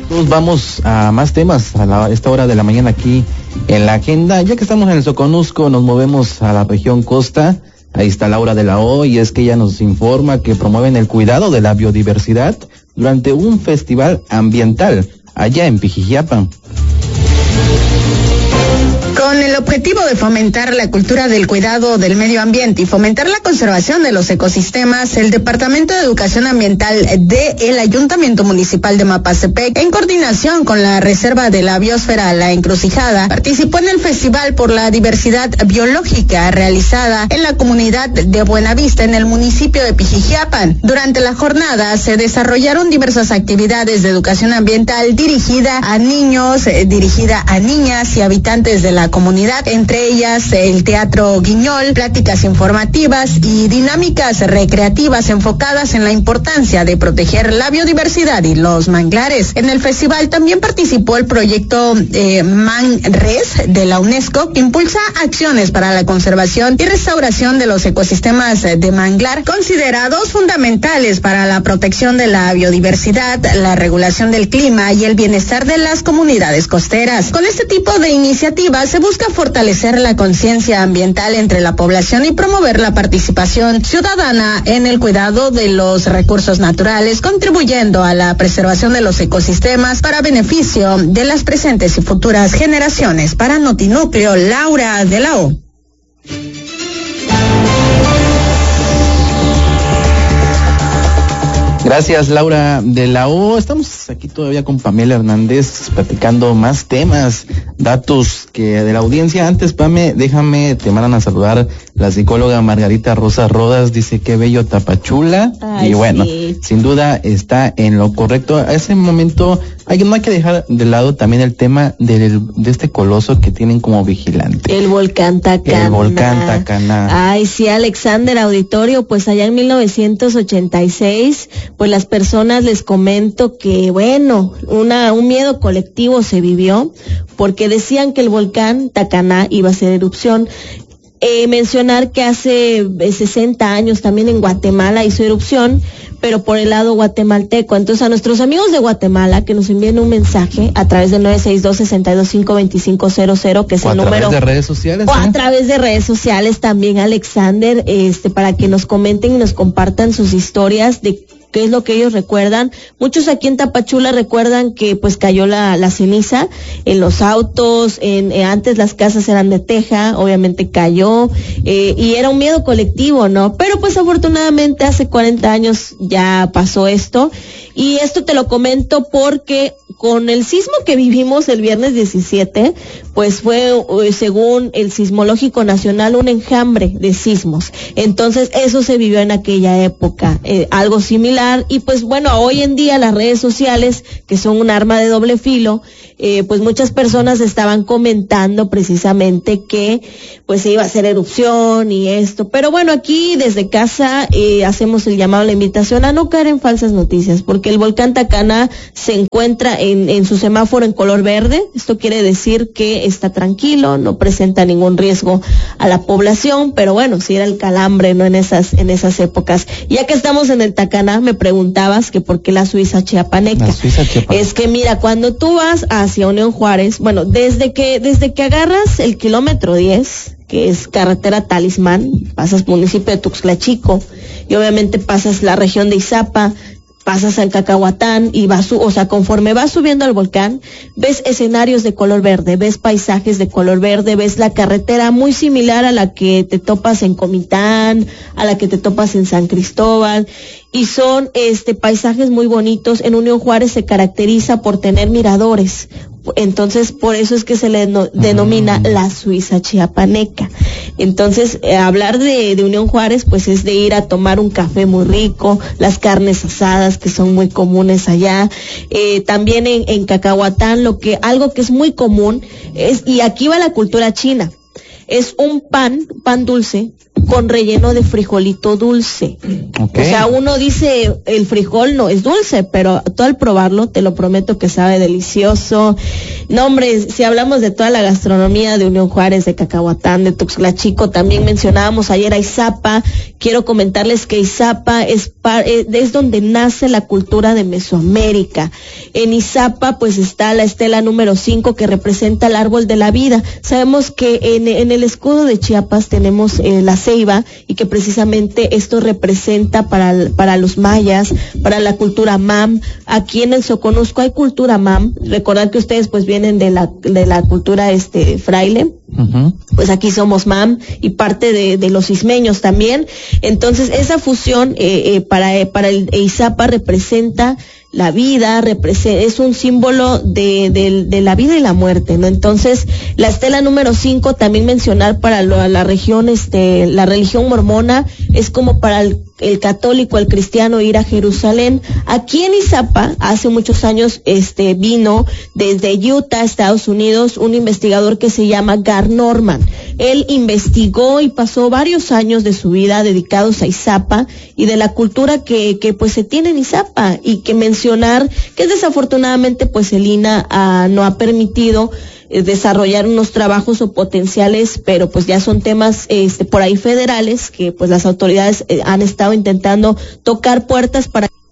Vamos a más temas a esta hora de la mañana aquí en la agenda. Ya que estamos en el Soconusco, nos movemos a la región costa. Ahí está Laura de la O, y es que ella nos informa que promueven el cuidado de la biodiversidad durante un festival ambiental allá en Pijijiapan. Con el objetivo de fomentar la cultura del cuidado del medio ambiente y fomentar la conservación de los ecosistemas, el Departamento de Educación Ambiental del Ayuntamiento Municipal de Mapastepec, en coordinación con la Reserva de la Biosfera La Encrucijada, participó en el Festival por la Diversidad Biológica realizada en la comunidad de Buenavista, en el municipio de Pijijiapan. Durante la jornada se desarrollaron diversas actividades de educación ambiental dirigida a niños, dirigida a niñas y habitantes de la comunidad, entre ellas el Teatro Guiñol, pláticas informativas y dinámicas recreativas enfocadas en la importancia de proteger la biodiversidad y los manglares. En el festival también participó el proyecto MANRES de la UNESCO, que impulsa acciones para la conservación y restauración de los ecosistemas de manglar, considerados fundamentales para la protección de la biodiversidad, la regulación del clima y el bienestar de las comunidades costeras. Con este tipo de iniciativas se busca fortalecer la conciencia ambiental entre la población y promover la participación ciudadana en el cuidado de los recursos naturales, contribuyendo a la preservación de los ecosistemas para beneficio de las presentes y futuras generaciones. Para Notinúcleo, Laura de la O. Gracias, Laura de la O. Estamos aquí todavía con Pamela Hernández platicando más temas, datos que de la audiencia. Antes, Pame, déjame, te mandan a saludar la psicóloga Margarita Rosa Rodas. Dice, qué bello Tapachula. Ay, y bueno, sí, sin duda está en lo correcto. A ese momento no hay que dejar de lado también el tema de este coloso que tienen como vigilante. El volcán Tacaná. El volcán Tacaná. Ay, sí, Alexander Auditorio, pues allá en 1986, pues las personas, les comento que, bueno, un miedo colectivo se vivió, porque decían que el volcán Tacaná iba a hacer erupción. Mencionar que hace 60 años también en Guatemala hizo erupción, pero por el lado guatemalteco. Entonces, a nuestros amigos de Guatemala que nos envíen un mensaje a través del 962-625-2500, que es el número. A través de redes sociales. O a través de redes sociales también, Alexander, para que nos comenten y nos compartan sus historias de qué es lo que ellos recuerdan. Muchos aquí en Tapachula recuerdan que pues cayó la ceniza en los autos, antes las casas eran de teja, obviamente cayó, y era un miedo colectivo, ¿no? Pero pues afortunadamente hace 40 años ya pasó esto, y esto te lo comento porque con el sismo que vivimos el viernes 17, pues fue, según el Sismológico Nacional, un enjambre de sismos. Entonces eso se vivió en aquella época, algo similar. Y pues bueno, hoy en día las redes sociales, que son un arma de doble filo, pues muchas personas estaban comentando precisamente que pues se iba a hacer erupción y esto. Pero bueno, aquí desde casa hacemos el llamado, la invitación a no caer en falsas noticias, porque el volcán Tacaná se encuentra en su semáforo en color verde. Esto quiere decir que está tranquilo, no presenta ningún riesgo a la población, pero bueno, si era el calambre, ¿no? En esas épocas. Ya que estamos en el Tacaná, me preguntabas que por qué la Suiza chiapaneca. Es que mira, cuando tú vas hacia Unión Juárez, bueno, desde que agarras el kilómetro 10, que es carretera Talismán, pasas municipio de Tuxtla Chico, y obviamente pasas la región de Izapa, pasas al Cacahuatán y conforme vas subiendo al volcán, ves escenarios de color verde, ves paisajes de color verde, ves la carretera muy similar a la que te topas en Comitán, a la que te topas en San Cristóbal, y son paisajes muy bonitos. En Unión Juárez se caracteriza por tener miradores. Entonces, por eso es que se le denomina la Suiza chiapaneca. Entonces, hablar de Unión Juárez, pues es de ir a tomar un café muy rico, las carnes asadas que son muy comunes allá. También en Cacahuatán, algo que es muy común y aquí va la cultura china. Es un pan dulce, con relleno de frijolito dulce. Okay. O sea, uno dice el frijol no es dulce, pero tú al probarlo, te lo prometo que sabe delicioso. No, hombre, si hablamos de toda la gastronomía de Unión Juárez, de Cacahuatán, de Tuxtla Chico, también mencionábamos ayer a Izapa. Quiero comentarles que Izapa es donde nace la cultura de Mesoamérica. En Izapa pues está la estela número 5 que representa el árbol de la vida. Sabemos que en el escudo de Chiapas tenemos la ceiba, y que precisamente esto representa para los mayas, para la cultura mam. Aquí en el Soconusco hay cultura mam. Recordad que ustedes pues vienen de la cultura fraile. Uh-huh. Pues aquí somos mam y parte de los ismeños también. Entonces esa fusión para el Izapa representa la vida, es un símbolo de la vida y la muerte, ¿no? Entonces, la estela número 5, también mencionar para la región, la religión mormona, es como para el católico, el cristiano, ir a Jerusalén. Aquí en Izapa, hace muchos años, vino desde Utah, Estados Unidos, un investigador que se llama Gar Norman. Él investigó y pasó varios años de su vida dedicados a Izapa y de la cultura que pues se tiene en Izapa, y que mencionar que desafortunadamente pues el INAH no ha permitido desarrollar unos trabajos o potenciales, pero pues ya son temas por ahí federales que pues las autoridades han estado intentando tocar puertas para